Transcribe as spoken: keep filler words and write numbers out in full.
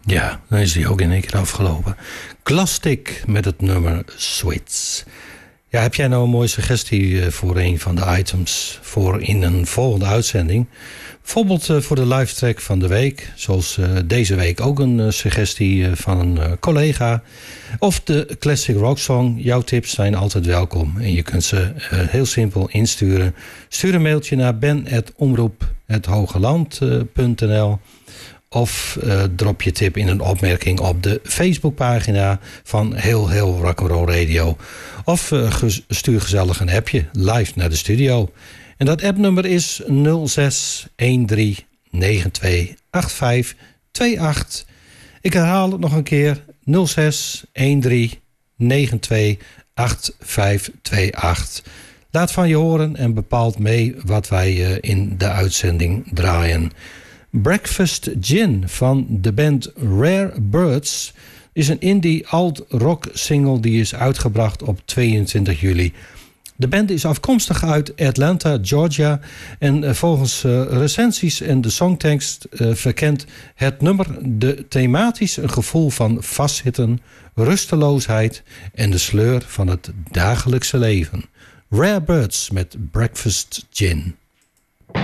Ja, dan is die ook in één keer afgelopen. Glastic met het nummer Sweets. Ja, heb jij nou een mooie suggestie voor een van de items voor in een volgende uitzending? Bijvoorbeeld voor de live track van de week. Zoals deze week ook een suggestie van een collega. Of de classic rock song. Jouw tips zijn altijd welkom. En je kunt ze heel simpel insturen. Stuur een mailtje naar ben at omroep het hogeland punt n l. Of uh, drop je tip in een opmerking op de Facebookpagina van Heel Heel Rock'n'Roll Radio. Of uh, stuur gezellig een appje live naar de studio. En dat appnummer is nul zes een drie negen twee acht vijf twee acht. Ik herhaal het nog een keer. nul zes een drie negen twee acht vijf twee acht. Laat van je horen en bepaalt mee wat wij uh, in de uitzending draaien. Breakfast Gin van de band Rare Birds is een indie alt-rock single die is uitgebracht op tweeëntwintig juli. De band is afkomstig uit Atlanta, Georgia en uh, volgens uh, recensies en de songtekst uh, verkent het nummer de thematisch een gevoel van vastzitten, rusteloosheid en de sleur van het dagelijkse leven. Rare Birds met Breakfast Gin.